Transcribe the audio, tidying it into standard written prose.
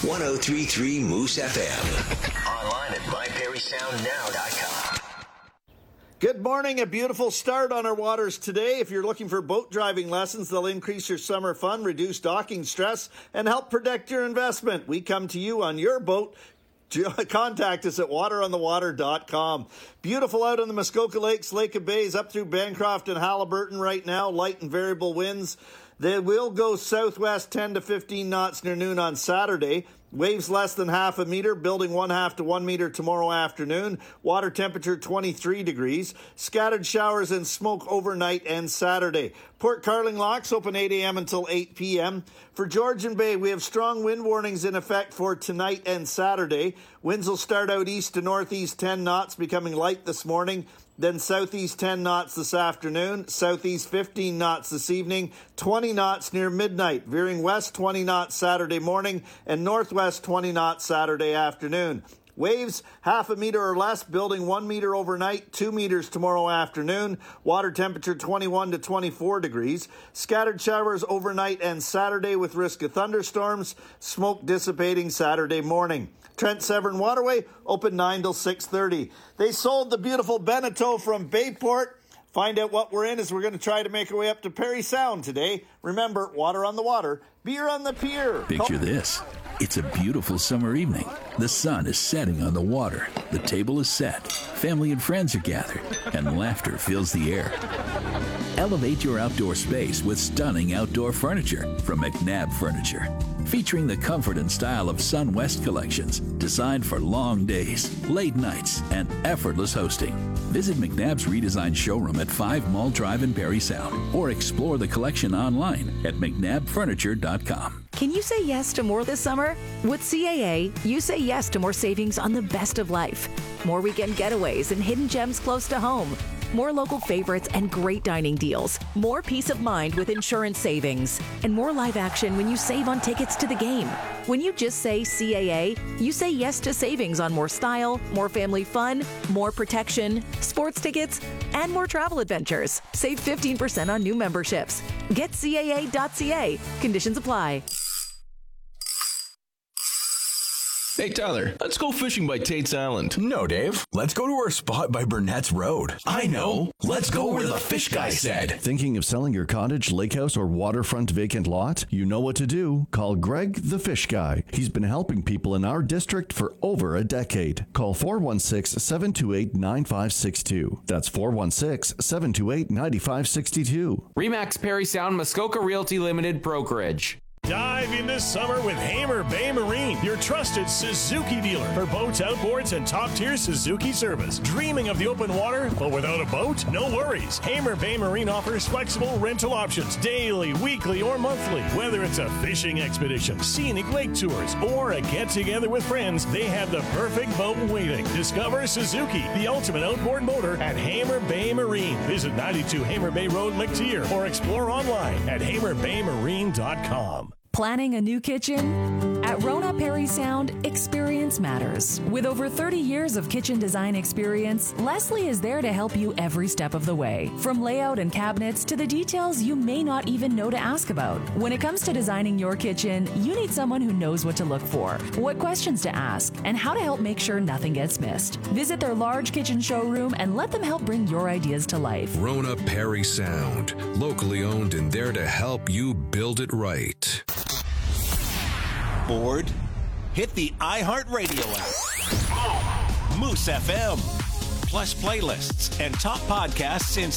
1033 Moose FM. Online at myperrysoundnow.com. Good morning. A beautiful start on our waters today. If you're looking for boat driving lessons, they'll increase your summer fun, reduce docking stress, and help protect your investment. We come to you on your boat. Contact us at wateronthewater.com. Beautiful out on the Muskoka Lakes, Lake of Bays, up through Bancroft and Haliburton right now. Light and variable winds. They will go southwest 10 to 15 knots near noon on Saturday. Waves less than half a meter, building 1/2 to 1 meter tomorrow afternoon. Water temperature 23 degrees. Scattered showers and smoke overnight and Saturday. Port Carling locks open 8 a.m. until 8 p.m. For Georgian Bay, we have strong wind warnings in effect for tonight and Saturday. Winds will start out east to northeast 10 knots, becoming light this morning. Then southeast 10 knots this afternoon, southeast 15 knots this evening, 20 knots near midnight, veering west 20 knots Saturday morning, and northwest 20 knots Saturday afternoon. Waves, half a meter or less, building 1 meter overnight, 2 meters tomorrow afternoon. Water temperature 21 to 24 degrees. Scattered showers overnight and Saturday with risk of thunderstorms. Smoke dissipating Saturday morning. Trent Severn Waterway, open 9 till 6:30. They sold the beautiful Beneteau from Bayport. Find out what we're in as we're going to try to make our way up to Parry Sound today. Remember, water on the water, beer on the pier. Picture this. It's a beautiful summer evening. The sun is setting on the water. The table is set. Family and friends are gathered, and laughter fills the air. Elevate your outdoor space with stunning outdoor furniture from McNabb Furniture. Featuring the comfort and style of Sun West collections, designed for long days, late nights, and effortless hosting. Visit McNabb's redesigned showroom at 5 Mall Drive in Parry Sound, or explore the collection online at mcnabbfurniture.com. Can you say yes to more this summer? With CAA, you say yes to more savings on the best of life. More weekend getaways and hidden gems close to home. More local favorites and great dining deals. More peace of mind with insurance savings. And more live action when you save on tickets to the game. When you just say CAA, you say yes to savings on more style, more family fun, more protection, sports tickets, and more travel adventures. Save 15% on new memberships. Get CAA.ca. Conditions apply. Hey, Tyler, let's go fishing by Tate's Island. No, Dave. Let's go to our spot by Burnett's Road. I know. Let's go where the fish guy said. Thinking of selling your cottage, lake house, or waterfront vacant lot? You know what to do. Call Greg the Fish Guy. He's been helping people in our district for over a decade. Call 416-728-9562. That's 416-728-9562. RE/MAX Parry Sound Muskoka Realty Limited Brokerage. Dive into summer with Hamer Bay Marine, your trusted Suzuki dealer for boats, outboards, and top-tier Suzuki service. Dreaming of the open water, but without a boat? No worries. Hamer Bay Marine offers flexible rental options, daily, weekly, or monthly. Whether it's a fishing expedition, scenic lake tours, or a get-together with friends, they have the perfect boat waiting. Discover Suzuki, the ultimate outboard motor at Hamer Bay Marine. Visit 92 Hamer Bay Road, McTier, or explore online at hamerbaymarine.com. Planning a new kitchen? At Rona Parry Sound, experience matters. With over 30 years of kitchen design experience, Leslie is there to help you every step of the way. From layout and cabinets to the details you may not even know to ask about. When it comes to designing your kitchen, you need someone who knows what to look for, what questions to ask, and how to help make sure nothing gets missed. Visit their large kitchen showroom and let them help bring your ideas to life. Rona Parry Sound, locally owned and there to help you build it right. Bored? Hit the iHeartRadio app. Moose FM. Plus playlists and top podcasts in